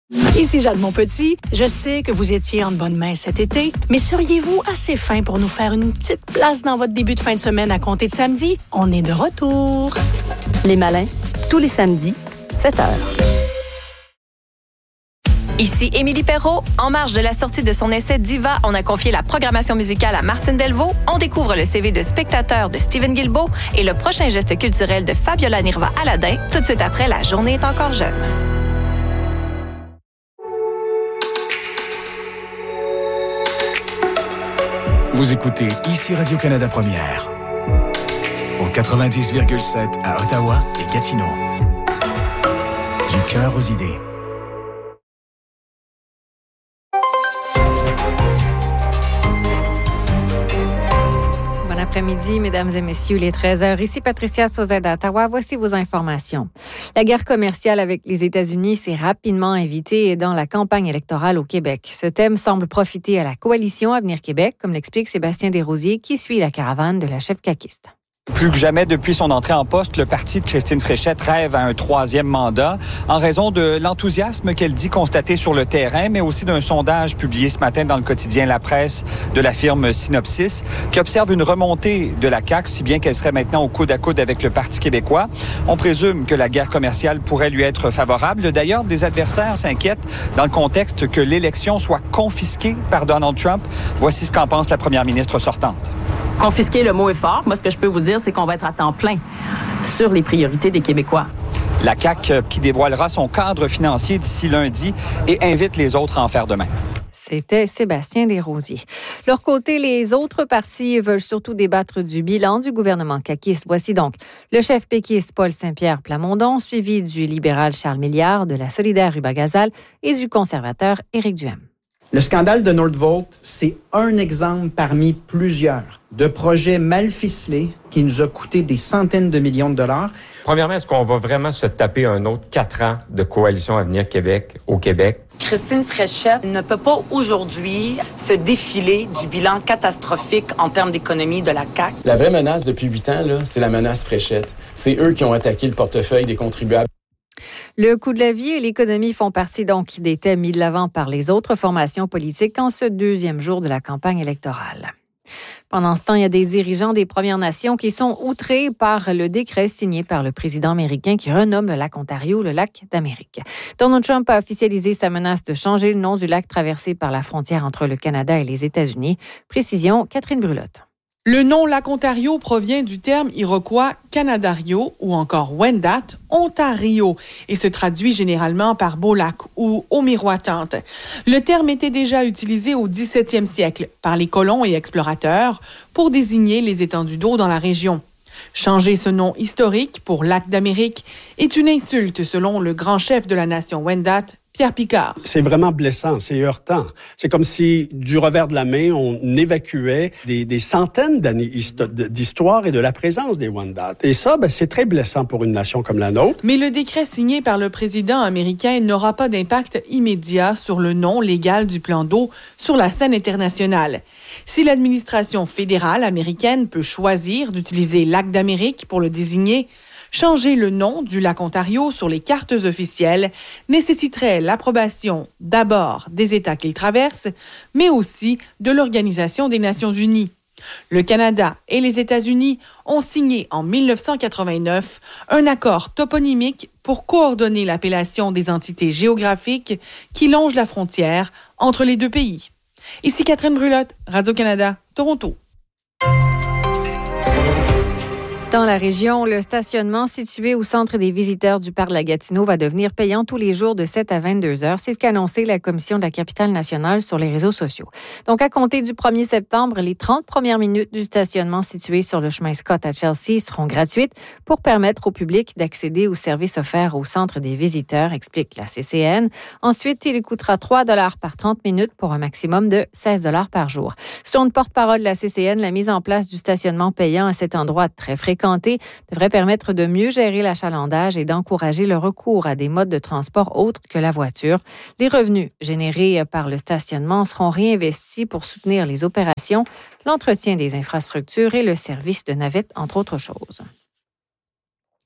Ici Jade Monpetit. Je sais que vous étiez en bonne main cet été, mais seriez-vous assez fin pour nous faire une petite place dans votre début de fin de semaine à compter de samedi? On est de retour. Les Malins, tous les samedis, 7h. Ici Émilie Perrault. En marge de la sortie de son essai Diva, on a confié la programmation musicale à Martine Delvaux. On découvre le CV de spectateur de Steven Guilbeault et le prochain geste culturel de Fabiola Nirva Aladin, tout de suite après La journée est encore jeune. Vous écoutez ici Radio-Canada Première, au 90,7 à Ottawa et Gatineau. Du cœur aux idées. Bon après-midi, mesdames et messieurs, les 13h. Ici Patricia Sauzet d'Ottawa. Voici vos informations. La guerre commerciale avec les États-Unis s'est rapidement invitée dans la campagne électorale au Québec. Ce thème semble profiter à la coalition Avenir Québec, comme l'explique Sébastien Desrosiers, qui suit la caravane de la chef caquiste. Plus que jamais, depuis son entrée en poste, le parti de Christine Fréchette rêve à un troisième mandat en raison de l'enthousiasme qu'elle dit constater sur le terrain, mais aussi d'un sondage publié ce matin dans le quotidien La Presse de la firme Synopsis, qui observe une remontée de la CAQ, si bien qu'elle serait maintenant au coude à coude avec le Parti québécois. On présume que la guerre commerciale pourrait lui être favorable. D'ailleurs, des adversaires s'inquiètent dans le contexte que l'élection soit confisquée par Donald Trump. Voici ce qu'en pense la première ministre sortante. Confisquer, le mot est fort. Moi, ce que je peux vous dire, c'est qu'on va être à temps plein sur les priorités des Québécois. La CAQ qui dévoilera son cadre financier d'ici lundi et invite les autres à en faire de même. C'était Sébastien Desrosiers. De leur côté, les autres partis veulent surtout débattre du bilan du gouvernement caquiste. Voici donc le chef péquiste Paul Saint-Pierre Plamondon, suivi du libéral Charles Milliard, de la solidaire Ruba Gazal et du conservateur Éric Duhem. Le scandale de Nordvolt, c'est un exemple parmi plusieurs de projets mal ficelés qui nous a coûté des centaines de millions de dollars. Premièrement, est-ce qu'on va vraiment se taper un autre 4 ans de coalition Avenir Québec au Québec? Christine Fréchette ne peut pas aujourd'hui se défiler du bilan catastrophique en termes d'économie de la CAQ. La vraie menace depuis 8 ans, là, c'est la menace Fréchette. C'est eux qui ont attaqué le portefeuille des contribuables. Le coût de la vie et l'économie font partie donc des thèmes mis de l'avant par les autres formations politiques en ce deuxième jour de la campagne électorale. Pendant ce temps, il y a des dirigeants des Premières Nations qui sont outrés par le décret signé par le président américain qui renomme le lac Ontario le lac d'Amérique. Donald Trump a officialisé sa menace de changer le nom du lac traversé par la frontière entre le Canada et les États-Unis. Précision, Catherine Brulotte. Le nom lac Ontario provient du terme iroquois Canadario ou encore Wendat, Ontario, et se traduit généralement par beau lac ou eau miroitante. Le terme était déjà utilisé au 17e siècle par les colons et explorateurs pour désigner les étendues d'eau dans la région. Changer ce nom historique pour lac d'Amérique est une insulte selon le grand chef de la nation Wendat, Pierre Picard. C'est vraiment blessant, c'est heurtant. C'est comme si, du revers de la main, on évacuait des centaines d'années d'histoire et de la présence des Wendat. Et ça, c'est très blessant pour une nation comme la nôtre. Mais le décret signé par le président américain n'aura pas d'impact immédiat sur le nom légal du plan d'eau sur la scène internationale. Si l'administration fédérale américaine peut choisir d'utiliser lac d'Amérique pour le désigner, changer le nom du lac Ontario sur les cartes officielles nécessiterait l'approbation d'abord des États qu'il traverse, mais aussi de l'Organisation des Nations Unies. Le Canada et les États-Unis ont signé en 1989 un accord toponymique pour coordonner l'appellation des entités géographiques qui longent la frontière entre les deux pays. Ici Catherine Brulotte, Radio-Canada, Toronto. Dans la région, le stationnement situé au centre des visiteurs du parc de la Gatineau va devenir payant tous les jours de 7 à 22 heures. C'est ce qu'a annoncé la Commission de la capitale nationale sur les réseaux sociaux. Donc, à compter du 1er septembre, les 30 premières minutes du stationnement situé sur le chemin Scott à Chelsea seront gratuites pour permettre au public d'accéder aux services offerts au centre des visiteurs, explique la CCN. Ensuite, il coûtera 3 $ par 30 minutes pour un maximum de 16 $ par jour. Selon une porte-parole de la CCN, la mise en place du stationnement payant à cet endroit très fréquenté devrait permettre de mieux gérer l'achalandage et d'encourager le recours à des modes de transport autres que la voiture. Les revenus générés par le stationnement seront réinvestis pour soutenir les opérations, l'entretien des infrastructures et le service de navette, entre autres choses.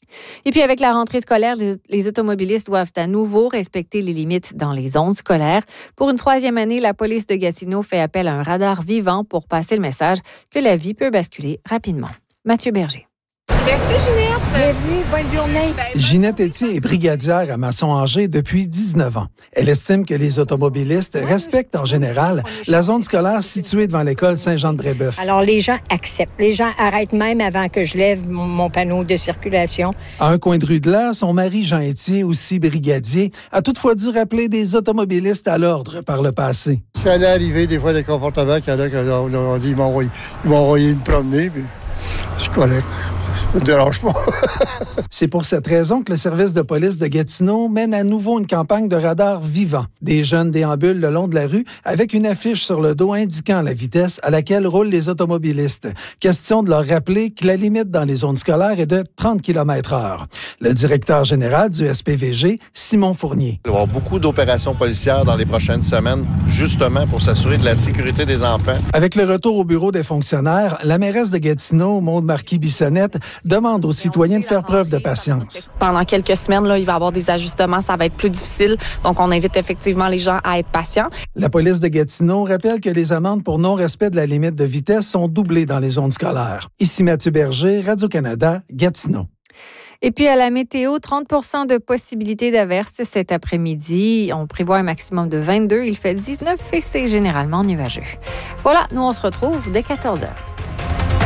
Et puis, avec la rentrée scolaire, les automobilistes doivent à nouveau respecter les limites dans les zones scolaires. Pour une 3e année, la police de Gatineau fait appel à un radar vivant pour passer le message que la vie peut basculer rapidement. Mathieu Berger. Merci, Ginette. Bienvenue, bonne journée. Ginette Etier est brigadière à Masson-Angers depuis 19 ans. Elle estime que les automobilistes respectent en général la zone scolaire située devant l'école Saint-Jean-de-Brébeuf. Alors, les gens acceptent. Les gens arrêtent même avant que je lève mon panneau de circulation. À un coin de rue de là, son mari Jean Etier, aussi brigadier, a toutefois dû rappeler des automobilistes à l'ordre par le passé. Ça allait arriver des fois des comportements qu'il y en a qui ont dit ils m'ont envoyé une promenade, puis c'est correct. Ça ne dérange pas. C'est pour cette raison que le service de police de Gatineau mène à nouveau une campagne de radar vivant. Des jeunes déambulent le long de la rue avec une affiche sur le dos indiquant la vitesse à laquelle roulent les automobilistes. Question de leur rappeler que la limite dans les zones scolaires est de 30 km/h. Le directeur général du SPVG, Simon Fournier. Il va y avoir beaucoup d'opérations policières dans les prochaines semaines, justement pour s'assurer de la sécurité des enfants. Avec le retour au bureau des fonctionnaires, la mairesse de Gatineau, Maude Marquis-Bissonnette, demande aux citoyens de faire preuve de patience. Pendant quelques semaines, là, il va y avoir des ajustements, ça va être plus difficile. Donc, on invite effectivement les gens à être patients. La police de Gatineau rappelle que les amendes pour non-respect de la limite de vitesse sont doublées dans les zones scolaires. Ici Mathieu Berger, Radio-Canada, Gatineau. Et puis à la météo, 30% de possibilités d'averses cet après-midi. On prévoit un maximum de 22. Il fait 19 et c'est généralement nuageux. Voilà, nous on se retrouve dès 14h.